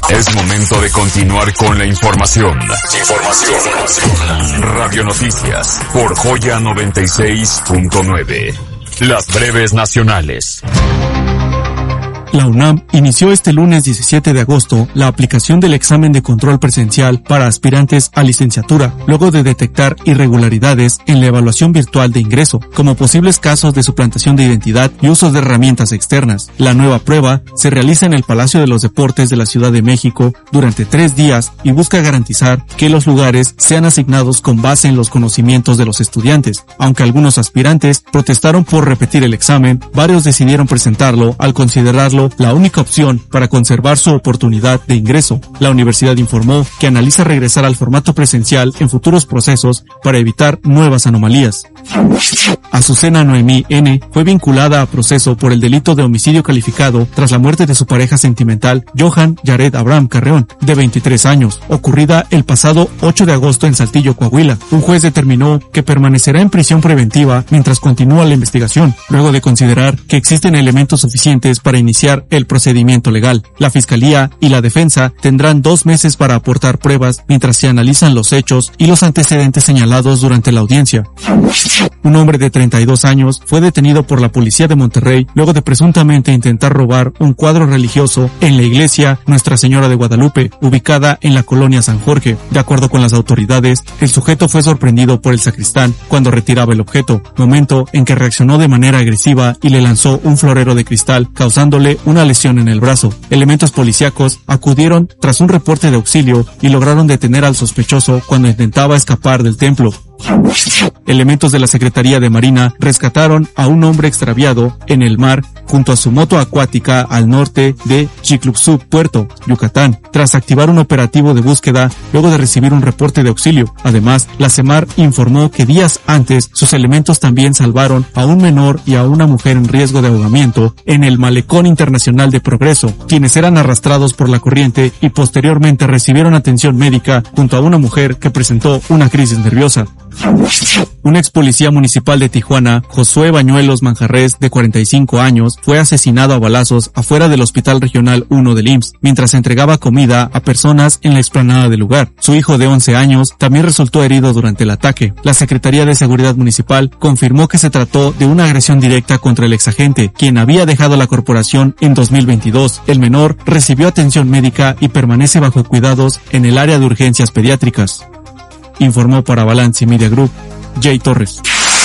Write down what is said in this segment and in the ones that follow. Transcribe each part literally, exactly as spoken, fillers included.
Es momento de continuar con la información. Información. Información. Radio Noticias por Joya noventa y seis punto nueve. Las breves nacionales. La UNAM inició este lunes diecisiete de agosto la aplicación del examen de control presencial para aspirantes a licenciatura, luego de detectar irregularidades en la evaluación virtual de ingreso, como posibles casos de suplantación de identidad y uso de herramientas externas. La nueva prueba se realiza en el Palacio de los Deportes de la Ciudad de México durante tres días y busca garantizar que los lugares sean asignados con base en los conocimientos de los estudiantes. Aunque algunos aspirantes protestaron por repetir el examen, varios decidieron presentarlo al considerarlo la única opción para conservar su oportunidad de ingreso. La universidad informó que analiza regresar al formato presencial en futuros procesos para evitar nuevas anomalías. Azucena Noemí N. fue vinculada a proceso por el delito de homicidio calificado tras la muerte de su pareja sentimental, Johan Jared Abraham Carreón, de veintitrés años, ocurrida el pasado ocho de agosto en Saltillo, Coahuila. Un juez determinó que permanecerá en prisión preventiva mientras continúa la investigación, luego de considerar que existen elementos suficientes para iniciar el procedimiento legal. La Fiscalía y la Defensa tendrán dos meses para aportar pruebas mientras se analizan los hechos y los antecedentes señalados durante la audiencia. Un hombre de treinta y dos años fue detenido por la policía de Monterrey luego de presuntamente intentar robar un cuadro religioso en la iglesia Nuestra Señora de Guadalupe, ubicada en la colonia San Jorge. De acuerdo con las autoridades, el sujeto fue sorprendido por el sacristán cuando retiraba el objeto, momento en que reaccionó de manera agresiva y le lanzó un florero de cristal, causándole una lesión en el brazo. Elementos policíacos acudieron tras un reporte de auxilio y lograron detener al sospechoso cuando intentaba escapar del templo. Elementos de la Secretaría de Marina rescataron a un hombre extraviado en el mar junto a su moto acuática al norte de Chicluxú, Puerto, Yucatán, tras activar un operativo de búsqueda luego de recibir un reporte de auxilio. Además, la CEMAR informó que días antes sus elementos también salvaron a un menor y a una mujer en riesgo de ahogamiento en el Malecón Internacional de Progreso, quienes eran arrastrados por la corriente y posteriormente recibieron atención médica junto a una mujer que presentó una crisis nerviosa. Un ex policía municipal de Tijuana, Josué Bañuelos Manjarrés, de cuarenta y cinco años, fue asesinado a balazos afuera del Hospital Regional uno del I M S S mientras entregaba comida a personas en la explanada del lugar. Su hijo de once años también resultó herido durante el ataque. La Secretaría de Seguridad Municipal confirmó que se trató de una agresión directa contra el exagente, quien había dejado la corporación en dos mil veintidós. El menor recibió atención médica y permanece bajo cuidados en el área de urgencias pediátricas. Informó para Balance Media Group, Jay Torres.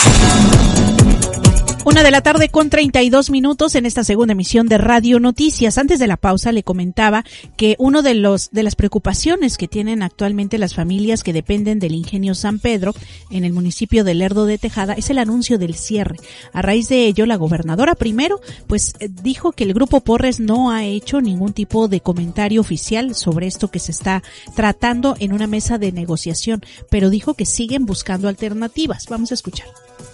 Una de la tarde con treinta y dos minutos en esta segunda emisión de Radio Noticias. Antes de la pausa le comentaba que uno de los de las preocupaciones que tienen actualmente las familias que dependen del Ingenio San Pedro en el municipio de Lerdo de Tejada es el anuncio del cierre. A raíz de ello, la gobernadora primero pues dijo que el Grupo Porres no ha hecho ningún tipo de comentario oficial sobre esto que se está tratando en una mesa de negociación, pero dijo que siguen buscando alternativas. Vamos a escuchar.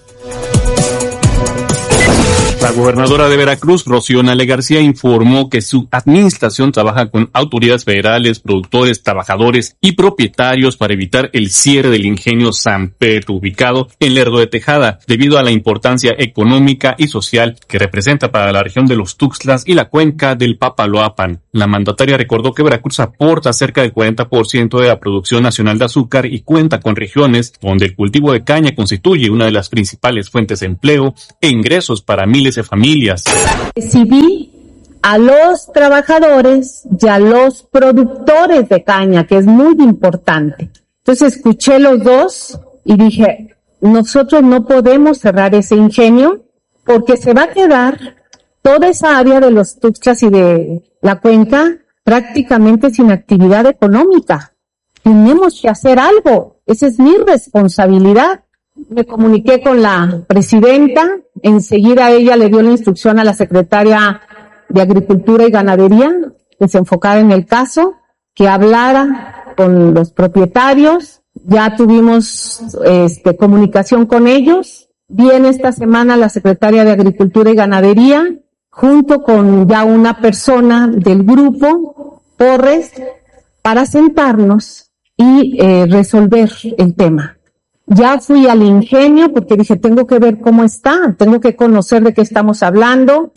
La gobernadora de Veracruz, Rocío Nale García, informó que su administración trabaja con autoridades federales, productores, trabajadores y propietarios para evitar el cierre del ingenio San Pedro, ubicado en Lerdo de Tejada, debido a la importancia económica y social que representa para la región de los Tuxtlas y la cuenca del Papaloapan. La mandataria recordó que Veracruz aporta cerca del cuarenta por ciento de la producción nacional de azúcar y cuenta con regiones donde el cultivo de caña constituye una de las principales fuentes de empleo e ingresos para miles de familias. Recibí a los trabajadores y a los productores de caña, que es muy importante. Entonces escuché los dos y dije, nosotros no podemos cerrar ese ingenio porque se va a quedar toda esa área de los Tuxtlas y de la cuenca prácticamente sin actividad económica. Tenemos que hacer algo. Esa es mi responsabilidad. Me comuniqué con la presidenta, enseguida ella le dio la instrucción a la secretaria de Agricultura y Ganadería que se enfocara en el caso, que hablara con los propietarios. Ya tuvimos este, comunicación con ellos. Viene esta semana la secretaria de Agricultura y Ganadería junto con ya una persona del grupo Porres para sentarnos y eh, resolver el tema. Ya fui al ingenio porque dije, tengo que ver cómo está, tengo que conocer de qué estamos hablando.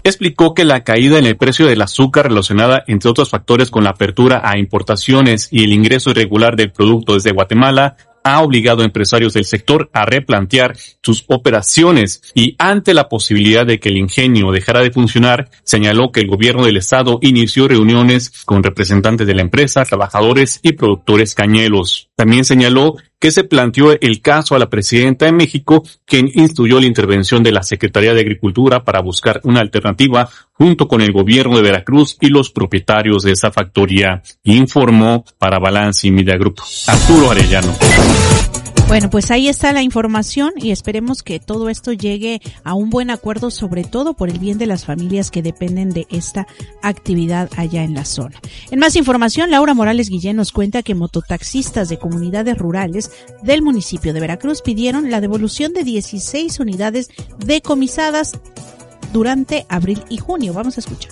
explicó que la caída en el precio del azúcar relacionada, entre otros factores, con la apertura a importaciones y el ingreso irregular del producto desde Guatemala, ha obligado a empresarios del sector a replantear sus operaciones y ante la posibilidad de que el ingenio dejara de funcionar, señaló que el gobierno del estado inició reuniones con representantes de la empresa, trabajadores y productores cañeros. También señaló que se planteó el caso a la presidenta de México, quien instruyó la intervención de la Secretaría de Agricultura para buscar una alternativa junto con el gobierno de Veracruz y los propietarios de esa factoría. Informó para Balance Media Group Arturo Arellano. Bueno, pues ahí está la información y esperemos que todo esto llegue a un buen acuerdo, sobre todo por el bien de las familias que dependen de esta actividad allá en la zona. En más información, Laura Morales Guillén nos cuenta que mototaxistas de comunidades rurales del municipio de Veracruz pidieron la devolución de dieciséis unidades decomisadas durante abril y junio. Vamos a escuchar.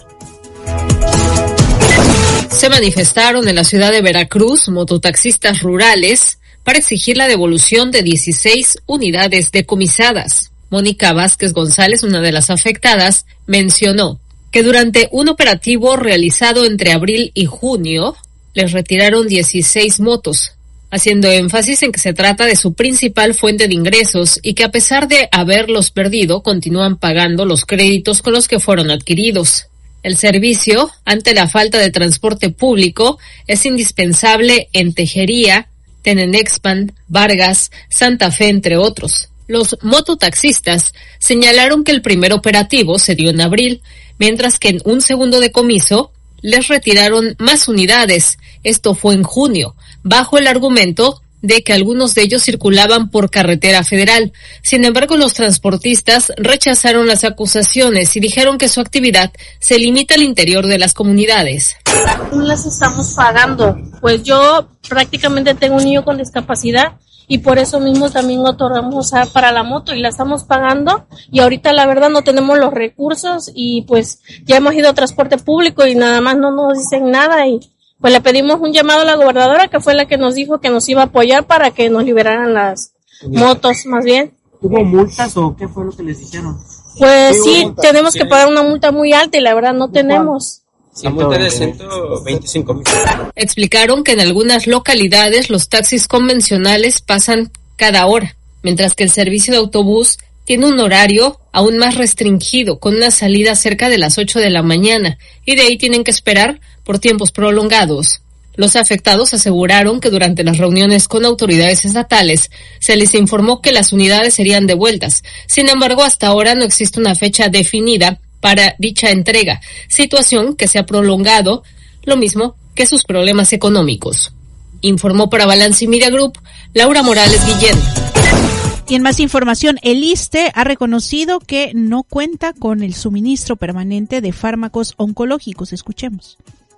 Se manifestaron en la ciudad de Veracruz mototaxistas rurales para exigir la devolución de dieciséis unidades decomisadas. Mónica Vázquez González, una de las afectadas, mencionó que durante un operativo realizado entre abril y junio, les retiraron dieciséis motos, haciendo énfasis en que se trata de su principal fuente de ingresos y que a pesar de haberlos perdido, continúan pagando los créditos con los que fueron adquiridos. El servicio, ante la falta de transporte público, es indispensable en Tejería, Tenenexpan, Vargas, Santa Fe, entre otros. Los mototaxistas señalaron que el primer operativo se dio en abril, mientras que en un segundo decomiso les retiraron más unidades. Esto fue en junio, bajo el argumento de que algunos de ellos circulaban por carretera federal. Sin embargo, los transportistas rechazaron las acusaciones y dijeron que su actividad se limita al interior de las comunidades. No las estamos pagando, pues yo prácticamente tengo un niño con discapacidad y por eso mismo también otorgamos para la moto y la estamos pagando y ahorita la verdad no tenemos los recursos y pues ya hemos ido a transporte público y nada más no nos dicen nada y pues le pedimos un llamado a la gobernadora que fue la que nos dijo que nos iba a apoyar para que nos liberaran las motos más bien. ¿Hubo multas o qué fue lo que les dijeron? Pues sí, tenemos que pagar una multa muy alta y la verdad no tenemos. La multa de ciento veinticinco mil. Explicaron que en algunas localidades los taxis convencionales pasan cada hora, mientras que el servicio de autobús tiene un horario aún más restringido, con una salida cerca de las ocho de la mañana, y de ahí tienen que esperar por tiempos prolongados. Los afectados aseguraron que durante las reuniones con autoridades estatales se les informó que las unidades serían devueltas. Sin embargo, hasta ahora no existe una fecha definida para dicha entrega, situación que se ha prolongado, lo mismo que sus problemas económicos. Informó para Balance Media Group, Laura Morales Guillén. Y en más información, el ISSSTE ha reconocido que no cuenta con el suministro permanente de fármacos oncológicos. Escuchemos.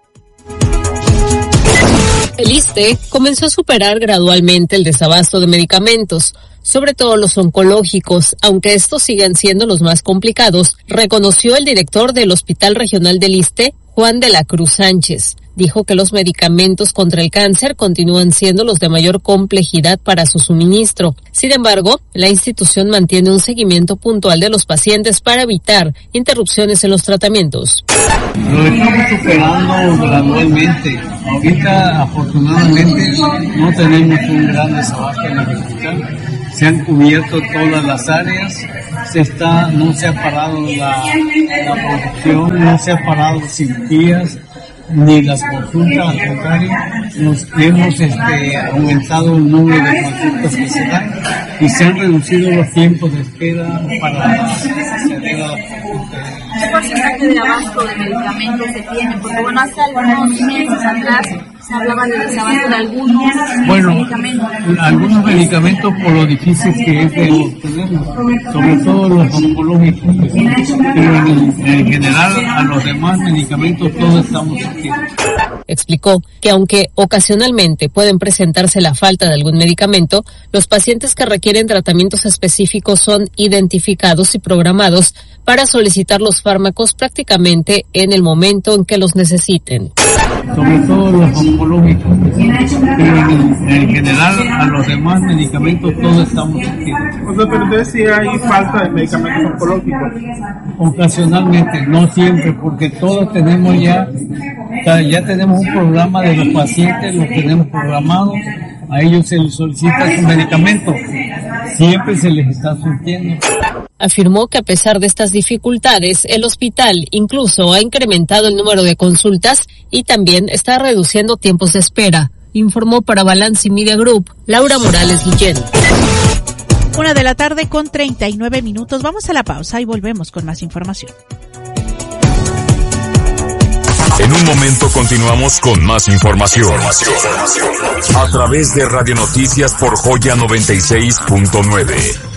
El ISSSTE comenzó a superar gradualmente el desabasto de medicamentos, sobre todo los oncológicos, aunque estos siguen siendo los más complicados, reconoció el director del Hospital Regional del ISSSTE, Juan de la Cruz Sánchez. Dijo que los medicamentos contra el cáncer continúan siendo los de mayor complejidad para su suministro. Sin embargo, la institución mantiene un seguimiento puntual de los pacientes para evitar interrupciones en los tratamientos. Lo estamos superando gradualmente. Ahorita, afortunadamente, no tenemos un gran desabasto en el hospital. Se han cubierto todas las áreas, se está, no se ha parado la, la producción, no se ha parado cirugías, ni las consultas, al contrario, nos hemos este, aumentado el número de consultas que se dan y se han reducido los tiempos de espera para acceder a la consulta. ¿Qué porcentaje de abasto de medicamentos se tiene? Porque bueno, hace algunos meses atrás se hablaba de desabasto de algunos bueno, medicamentos. Algunos medicamentos por lo difícil que es de obtenerlos, sobre todo los oncológicos, pero en, en general a los demás medicamentos todos estamos aquí. Explicó que aunque ocasionalmente pueden presentarse la falta de algún medicamento, los pacientes que requieren tratamientos específicos son identificados y programados para solicitar los fármacos prácticamente en el momento en que los necesiten. Sobre todo los oncológicos. En, en general, a los demás medicamentos todos estamos surtidos. O sea, pero entonces sí hay falta de medicamentos oncológicos. Ocasionalmente, no siempre, porque todos tenemos ya, ya tenemos un programa de los pacientes, los tenemos programados, a ellos se les solicita su medicamento, siempre se les está surtiendo. Afirmó que a pesar de estas dificultades, el hospital incluso ha incrementado el número de consultas y también está reduciendo tiempos de espera, informó para Balance Media Group Laura Morales Guillén. Una de la tarde con treinta y nueve minutos. Vamos a la pausa y volvemos con más información. En un momento continuamos con más información. A través de Radio Noticias por Joya noventa y seis punto nueve.